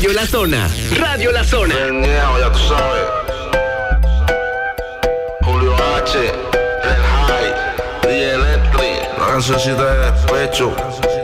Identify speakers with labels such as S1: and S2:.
S1: Radio La Zona. Radio La Zona.
S2: Ya tú sabes. Julio H, Red High, DJ Electric, la cancioncita de despecho.